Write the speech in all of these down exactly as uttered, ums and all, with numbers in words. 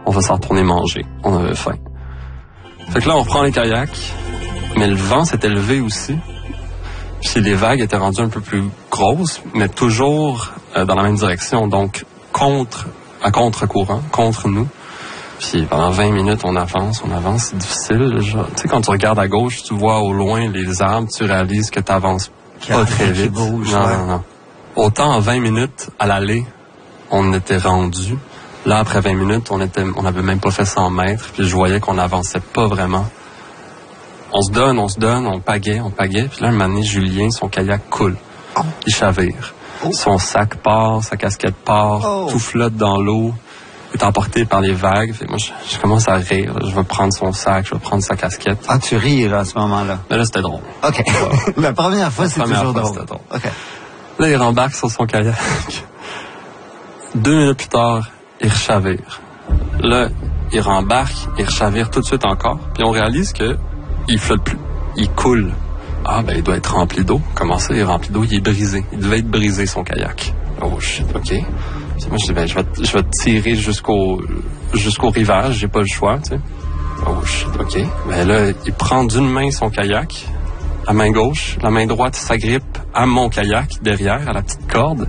on va s'en retourner manger. On avait faim. Fait que là, on reprend les kayaks, mais le vent s'était levé aussi. Puis les vagues étaient rendues un peu plus grosses, mais toujours euh, dans la même direction, donc contre, à contre-courant, contre nous. Puis pendant vingt minutes, on avance, on avance, c'est difficile. Tu sais, quand tu regardes à gauche, tu vois au loin les arbres, tu réalises que tu avances pas très vite. Bouge, non, ouais. non, non. Autant en vingt minutes, à l'aller, on était rendu. Là, après vingt minutes, on était, on avait même pas fait cent mètres, puis je voyais qu'on avançait pas vraiment. On se donne, on se donne, on pagaie, on pagaie. Puis là, un moment donné, Julien, son kayak coule. Oh. Il chavire. Oh. Son sac part, sa casquette part, oh. Tout flotte dans l'eau. Il est emporté par les vagues. Fait, moi, je, je commence à rire. Je vais prendre son sac, je vais prendre sa casquette. Ah, tu ris là, à ce moment-là? Mais là, c'était drôle. OK. Ouais. La première fois, c'est toujours fois, drôle. drôle. OK. Là, il rembarque sur son kayak. Deux minutes plus tard, il rechavire. Là, il rembarque, il rechavire tout de suite encore. Puis on réalise que il flotte plus. Il coule. Ah, ben, il doit être rempli d'eau. Comment ça, il est rempli d'eau? Il est brisé. Il devait être brisé, son kayak. Oh, shit, OK. Puis moi, je dis, ben, je vais, je vais tirer jusqu'au, jusqu'au rivage. J'ai pas le choix, tu sais. Oh, shit, OK. Ben là, il prend d'une main son kayak, la main gauche. La main droite s'agrippe à mon kayak, derrière, à la petite corde.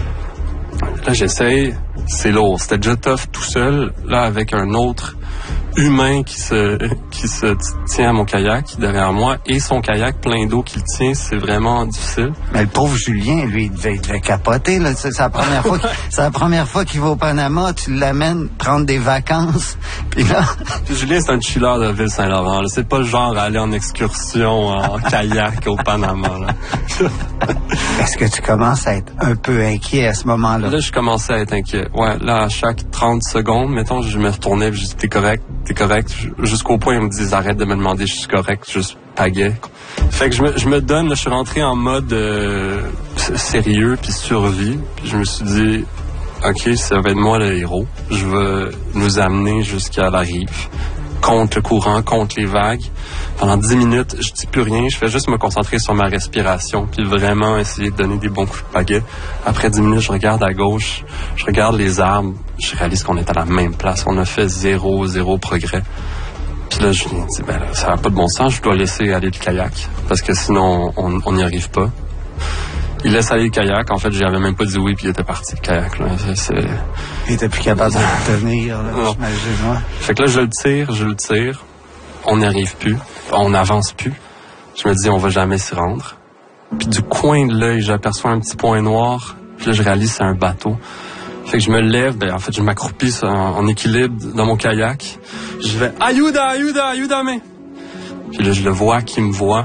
Là, j'essaye. C'est lourd. C'était déjà tough tout seul. Là, avec un autre humain qui se qui se tient à mon kayak derrière moi et son kayak plein d'eau qui le tient, c'est vraiment difficile. Mais le pauvre Julien, lui, il devait, il devait capoter. Là. C'est, c'est la première fois qu'il, c'est la première fois qu'il va au Panama. Tu l'amènes prendre des vacances. Puis là... Puis Julien, c'est un chiller de Ville-Saint-Laurent. Là. C'est pas le genre à aller en excursion en kayak au Panama. Là. Est-ce que tu commences à être un peu inquiet à ce moment-là? Là, je commençais à être inquiet. Ouais, là, à chaque trente secondes, mettons, je me retournais et je dis, t'es correct, t'es correct. Jusqu'au point, ils me disent, arrête de me demander, je suis correct, juste pagaie. Fait que je me, je me donne, là, je suis rentré en mode euh, sérieux puis survie. Puis je me suis dit, OK, ça va être moi le héros. Je vais nous amener jusqu'à la rive, contre le courant, contre les vagues. Pendant dix minutes, je dis plus rien, je fais juste me concentrer sur ma respiration, puis vraiment essayer de donner des bons coups de pagaie. Après dix minutes, je regarde à gauche, je regarde les arbres, je réalise qu'on est à la même place. On a fait zéro, zéro progrès. Puis là, je me dis, ben là, ça n'a pas de bon sens, je dois laisser aller le kayak, parce que sinon, on n'y arrive pas. Il laisse aller le kayak. En fait, j'avais même pas dit oui, puis il était parti, le kayak. Là. C'est, c'est... Il était plus capable de le tenir, là, j'imagine. Ouais. Fait que là, je le tire, je le tire. On n'y arrive plus. On n'avance plus. Je me dis, on va jamais s'y rendre. Puis du coin de l'œil, j'aperçois un petit point noir. Puis là, je réalise que c'est un bateau. Fait que je me lève. Ben, en fait, je m'accroupis en, en équilibre dans mon kayak. Je vais, ayuda, ayuda, ayudame. Puis là, je le vois, qui me voit.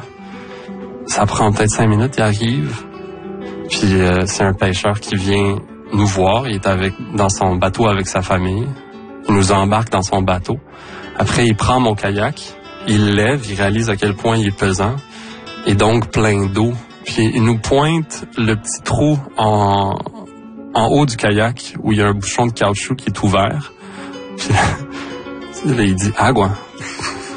Ça prend peut-être cinq minutes, il arrive. Puis euh, c'est un pêcheur qui vient nous voir. Il est avec dans son bateau avec sa famille. Il nous embarque dans son bateau. Après, il prend mon kayak, il lève, il réalise à quel point il est pesant et donc plein d'eau. Puis il nous pointe le petit trou en, en haut du kayak où il y a un bouchon de caoutchouc qui est ouvert. Puis là, il dit « Agua! Agua! »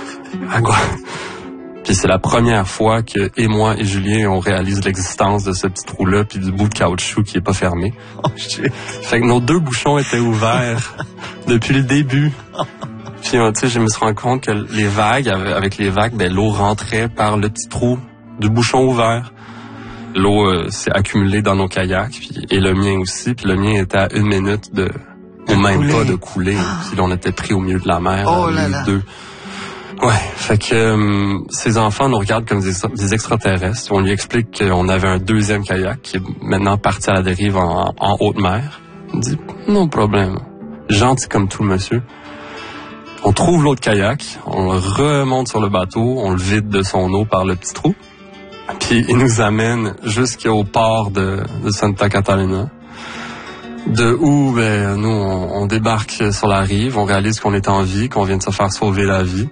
Puis c'est la première fois que et moi et Julien, on réalise l'existence de ce petit trou-là puis du bout de caoutchouc qui est pas fermé. Oh, shit. Fait que nos deux bouchons étaient ouverts depuis le début. Puis, tu sais, je me suis rendu compte que les vagues, avec les vagues, ben, l'eau rentrait par le petit trou du bouchon ouvert. L'eau euh, s'est accumulée dans nos kayaks, puis, et le mien aussi. Puis le mien était à une minute de, ou même pas de couler. Puis là, on était pris au milieu de la mer, oh là, là les là. deux. Ouais, fait que euh, ces enfants nous regardent comme des, des extraterrestres. On lui explique qu'on avait un deuxième kayak qui est maintenant parti à la dérive en, en haute mer. Il dit, non problème. Gentil comme tout, monsieur. On trouve l'autre kayak, on le remonte sur le bateau, on le vide de son eau par le petit trou. Puis il nous amène jusqu'au port de, de Santa Catalina. De où, ben, nous, on, on débarque sur la rive, on réalise qu'on est en vie, qu'on vient de se faire sauver la vie.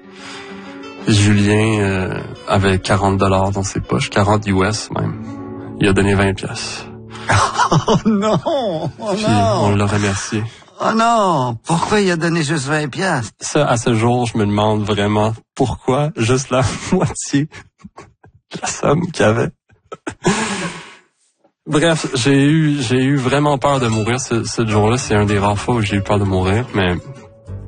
Julien euh, avait quarante dollars dans ses poches, quarante U S même. Il a donné vingt piastres. Oh non! Oh Puis non! on l'a remercié. Oh non! Pourquoi il a donné juste vingt piastres? Ça, à ce jour, je me demande vraiment pourquoi juste la moitié de la somme qu'il y avait. Bref, j'ai eu j'ai eu vraiment peur de mourir ce, ce jour-là. C'est un des rares fois où j'ai eu peur de mourir, mais